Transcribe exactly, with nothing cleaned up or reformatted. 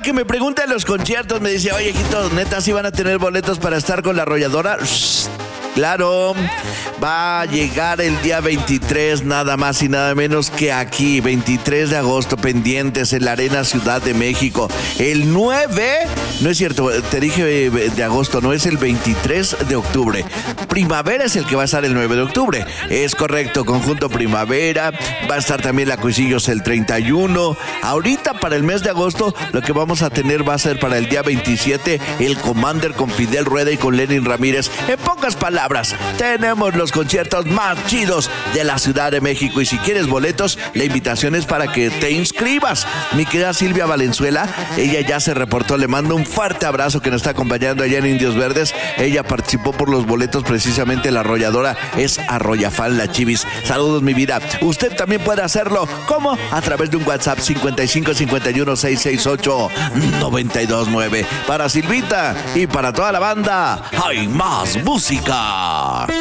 que me pregunta en los conciertos, me dice, oye, Quito, ¿neta sí van a tener boletos para estar con la arrolladora? Shh. Claro, va a llegar el día veintitrés, nada más y nada menos que aquí, veintitrés de agosto, pendientes en la Arena Ciudad de México. El nueve, no es cierto, te dije de agosto, no, es el veintitrés de octubre. Primavera es el que va a estar el nueve de octubre. Es correcto, Conjunto Primavera, va a estar también la Cuisillos el treinta y uno. Ahorita para el mes de agosto, lo que vamos a tener va a ser para el día veintisiete, el Commander con Fidel Rueda y con Lenin Ramírez. En pocas palabras, tenemos los conciertos más chidos de la Ciudad de México, y si quieres boletos, la invitación es para que te inscribas. Mi querida Silvia Valenzuela, ella ya se reportó, le mando un fuerte abrazo, que nos está acompañando allá en Indios Verdes. Ella participó por los boletos, precisamente la arrolladora es Arroyafan La Chivis. Saludos, mi vida. Usted también puede hacerlo, ¿cómo? A través de un WhatsApp cincuenta y cinco cincuenta y uno seiscientos sesenta y ocho noventa y dos nueve. Para Silvita y para toda la banda, hay más música.